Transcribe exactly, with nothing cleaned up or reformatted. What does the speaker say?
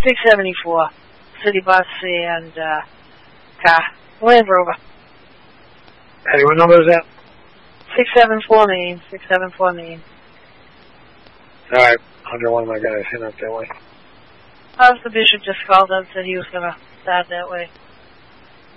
six seventy-four. City bus and uh, car. Land Rover. Hey, what number is that? six seven four Main. six seven four Main. All right. Under one of my guys heading up that way. How's the bishop just called up, said he was going to start that way.